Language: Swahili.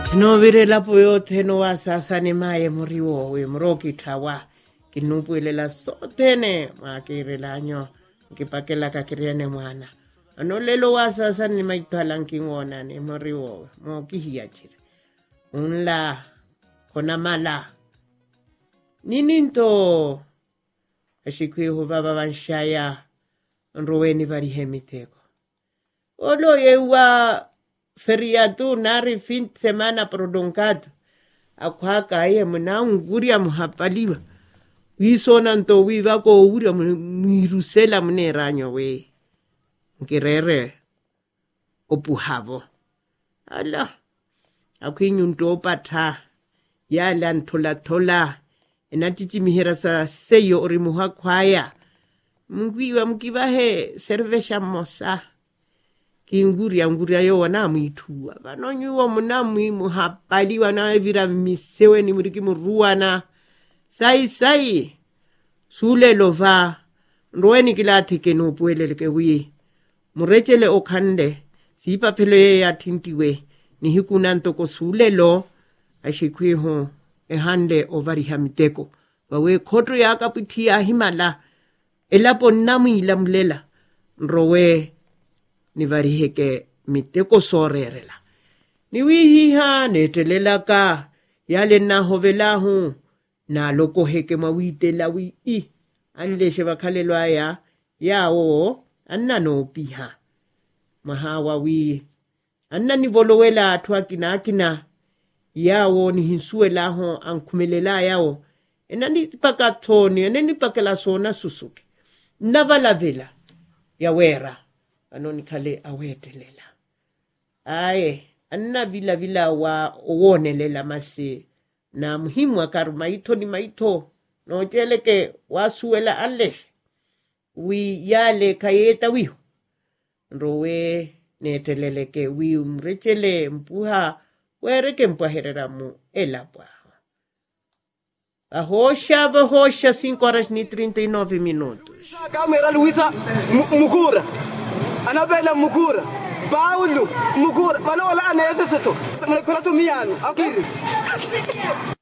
No virela poyote no asasa ni maye muriwo we mroki tawa kinupuelela sotene makirela nyo kipakela kakiriane mwana ano lelo wasasa ni maitala nkingona ni muriwo mo kihiachire unla kona mala nininto ashikwiho baba banshaya nroweni bari hemiteko olo yewa feriado nari fin de semana prolongado akwaka ye mna nguria muhapaliwa wisona nto wiva ko uria mirusela mneranyo we ngirere opuhavo ala akwinyu nto patha yala ntola enatiti mihera sa seyo ori muhakwaya mngwiwa mkibahe servesha mosa kinguria yo wana muitua vanonyuwa munamwi muhapaliwa na vira misewe ni muriki muruana sai sule lova nroeni kilati keno puelele ke wi murechele okhande sipa phele ya thintiwe ni hikuna ntoko sule lo ashikwiho ehande ovari hamiteko bawe khotro ya kapithi himala elapo namwi lamlela nrowe ni variheke miteko sorerela ni wihiha netelela ka yale na hovelahu na loko heke mawitela wi anleshe bakhalelwa yawo anna no piha mahawa wi anna ni volowela athwa kina yawo ni hinsuela ho ankhumelela yawo enani pakathoni enani pakela sona susuke navalavela yawera anoni khale awetelela aye anna vila wa owonelela mase na muhimu akaru maitho ni maitho no teleke wasuela allesh wi yale kayeta wi rowe neteleleke wi umrechele mpuha wereke mpaherera mu elapwa ahosha 5:39 minutos Camera Luisa Mukura Anabella Mukura Paulo Mukura wala anayesseto mnakuratu miano akiri